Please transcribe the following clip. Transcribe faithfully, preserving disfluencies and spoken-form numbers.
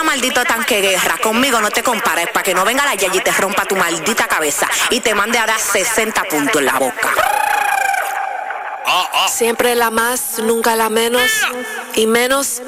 maldito tanque guerra. Conmigo no te compares, para que no venga la Yayi y te rompa tu maldita cabeza y te mande a dar sesenta puntos en la boca. Siempre la más, nunca la menos, y menos